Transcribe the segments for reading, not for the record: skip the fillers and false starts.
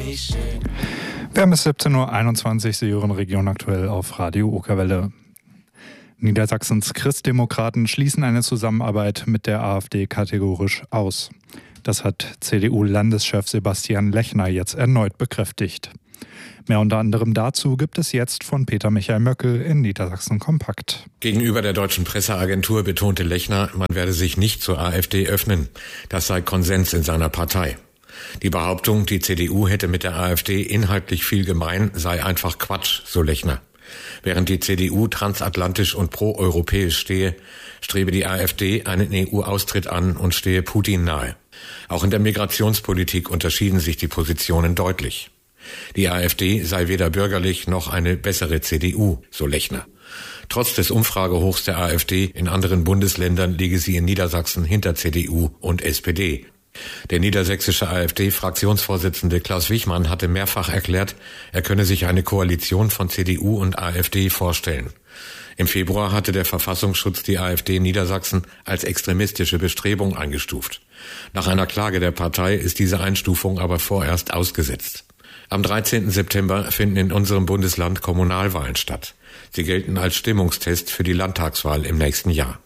Wir haben es 17:21 Uhr, Sie hören Region aktuell auf Radio Okerwelle. Niedersachsens Christdemokraten schließen eine Zusammenarbeit mit der AfD kategorisch aus. Das hat CDU-Landeschef Sebastian Lechner jetzt erneut bekräftigt. Mehr unter anderem dazu gibt es jetzt von Peter Michael Möckel in Niedersachsen kompakt. Gegenüber der deutschen Presseagentur betonte Lechner, man werde sich nicht zur AfD öffnen. Das sei Konsens in seiner Partei. Die Behauptung, die CDU hätte mit der AfD inhaltlich viel gemein, sei einfach Quatsch, so Lechner. Während die CDU transatlantisch und proeuropäisch stehe, strebe die AfD einen EU-Austritt an und stehe Putin nahe. Auch in der Migrationspolitik unterschieden sich die Positionen deutlich. Die AfD sei weder bürgerlich noch eine bessere CDU, so Lechner. Trotz des Umfragehochs der AfD in anderen Bundesländern liege sie in Niedersachsen hinter CDU und SPD. Der niedersächsische AfD-Fraktionsvorsitzende Klaus Wichmann hatte mehrfach erklärt, er könne sich eine Koalition von CDU und AfD vorstellen. Im Februar hatte der Verfassungsschutz die AfD in Niedersachsen als extremistische Bestrebung eingestuft. Nach einer Klage der Partei ist diese Einstufung aber vorerst ausgesetzt. Am 13. September finden in unserem Bundesland Kommunalwahlen statt. Sie gelten als Stimmungstest für die Landtagswahl im nächsten Jahr.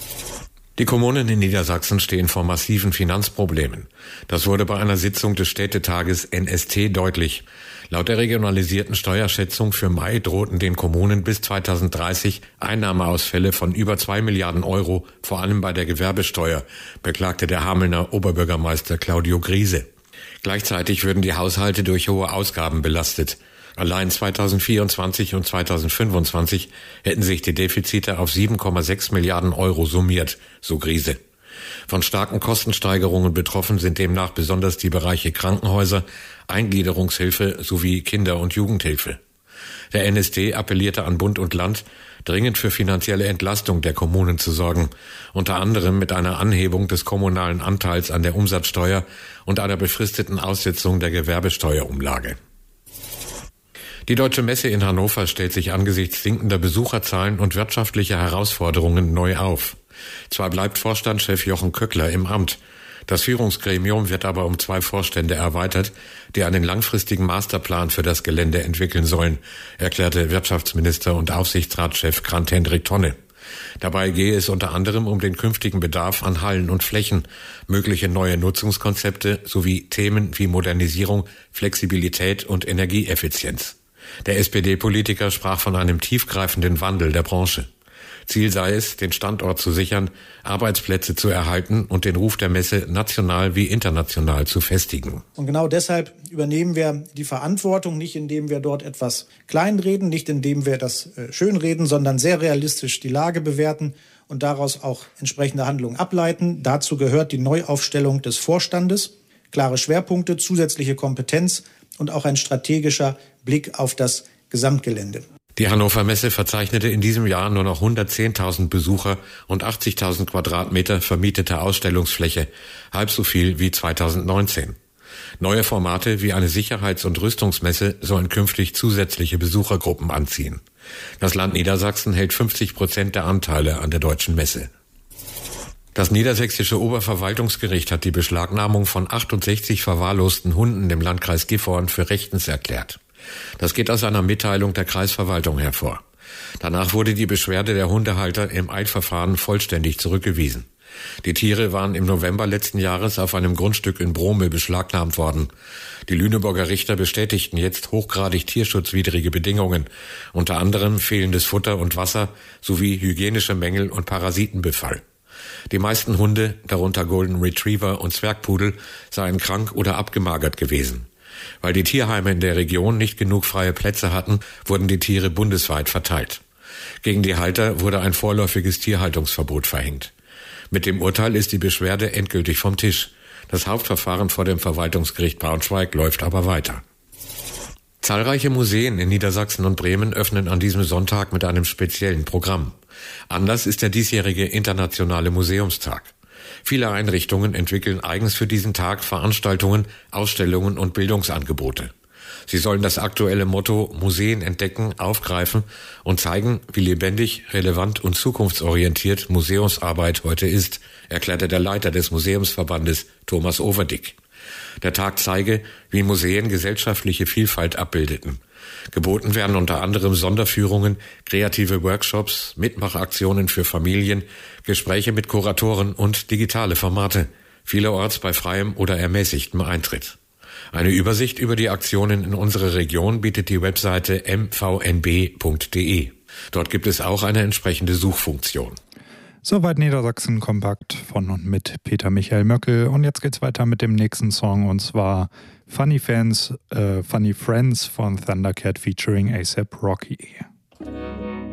Die Kommunen in Niedersachsen stehen vor massiven Finanzproblemen. Das wurde bei einer Sitzung des Städtetages NST deutlich. Laut der regionalisierten Steuerschätzung für Mai drohten den Kommunen bis 2030 Einnahmeausfälle von über 2 Milliarden Euro, vor allem bei der Gewerbesteuer, beklagte der Hamelner Oberbürgermeister Claudio Griese. Gleichzeitig würden die Haushalte durch hohe Ausgaben belastet. Allein 2024 und 2025 hätten sich die Defizite auf 7,6 Milliarden Euro summiert, so Griese. Von starken Kostensteigerungen betroffen sind demnach besonders die Bereiche Krankenhäuser, Eingliederungshilfe sowie Kinder- und Jugendhilfe. Der NSD appellierte an Bund und Land, dringend für finanzielle Entlastung der Kommunen zu sorgen, unter anderem mit einer Anhebung des kommunalen Anteils an der Umsatzsteuer und einer befristeten Aussetzung der Gewerbesteuerumlage. Die Deutsche Messe in Hannover stellt sich angesichts sinkender Besucherzahlen und wirtschaftlicher Herausforderungen neu auf. Zwar bleibt Vorstandschef Jochen Köckler im Amt, das Führungsgremium wird aber um 2 Vorstände erweitert, die einen langfristigen Masterplan für das Gelände entwickeln sollen, erklärte Wirtschaftsminister und Aufsichtsratschef Grant-Hendrik Tonne. Dabei gehe es unter anderem um den künftigen Bedarf an Hallen und Flächen, mögliche neue Nutzungskonzepte sowie Themen wie Modernisierung, Flexibilität und Energieeffizienz. Der SPD-Politiker sprach von einem tiefgreifenden Wandel der Branche. Ziel sei es, den Standort zu sichern, Arbeitsplätze zu erhalten und den Ruf der Messe national wie international zu festigen. Und genau deshalb übernehmen wir die Verantwortung, nicht indem wir dort etwas kleinreden, nicht indem wir das schönreden, sondern sehr realistisch die Lage bewerten und daraus auch entsprechende Handlungen ableiten. Dazu gehört die Neuaufstellung des Vorstandes, klare Schwerpunkte, zusätzliche Kompetenz und auch ein strategischer Blick auf das Gesamtgelände. Die Hannover Messe verzeichnete in diesem Jahr nur noch 110.000 Besucher und 80.000 Quadratmeter vermietete Ausstellungsfläche, halb so viel wie 2019. Neue Formate wie eine Sicherheits- und Rüstungsmesse sollen künftig zusätzliche Besuchergruppen anziehen. Das Land Niedersachsen hält 50% der Anteile an der Deutschen Messe. Das niedersächsische Oberverwaltungsgericht hat die Beschlagnahmung von 68 verwahrlosten Hunden im Landkreis Gifhorn für rechtens erklärt. Das geht aus einer Mitteilung der Kreisverwaltung hervor. Danach wurde die Beschwerde der Hundehalter im Eilverfahren vollständig zurückgewiesen. Die Tiere waren im November letzten Jahres auf einem Grundstück in Brome beschlagnahmt worden. Die Lüneburger Richter bestätigten jetzt hochgradig tierschutzwidrige Bedingungen, unter anderem fehlendes Futter und Wasser sowie hygienische Mängel und Parasitenbefall. Die meisten Hunde, darunter Golden Retriever und Zwergpudel, seien krank oder abgemagert gewesen. Weil die Tierheime in der Region nicht genug freie Plätze hatten, wurden die Tiere bundesweit verteilt. Gegen die Halter wurde ein vorläufiges Tierhaltungsverbot verhängt. Mit dem Urteil ist die Beschwerde endgültig vom Tisch. Das Hauptverfahren vor dem Verwaltungsgericht Braunschweig läuft aber weiter. Zahlreiche Museen in Niedersachsen und Bremen öffnen an diesem Sonntag mit einem speziellen Programm. Anlass ist der diesjährige Internationale Museumstag. Viele Einrichtungen entwickeln eigens für diesen Tag Veranstaltungen, Ausstellungen und Bildungsangebote. Sie sollen das aktuelle Motto Museen entdecken, aufgreifen und zeigen, wie lebendig, relevant und zukunftsorientiert Museumsarbeit heute ist, erklärte der Leiter des Museumsverbandes Thomas Overdick. Der Tag zeige, wie Museen gesellschaftliche Vielfalt abbildeten. Geboten werden unter anderem Sonderführungen, kreative Workshops, Mitmachaktionen für Familien, Gespräche mit Kuratoren und digitale Formate, vielerorts bei freiem oder ermäßigtem Eintritt. Eine Übersicht über die Aktionen in unserer Region bietet die Webseite mvnb.de. Dort gibt es auch eine entsprechende Suchfunktion. Soweit Niedersachsen kompakt von und mit Peter Michael Möckel. Und jetzt geht's weiter mit dem nächsten Song, und zwar Funny Friends von Thundercat featuring A$AP Rocky.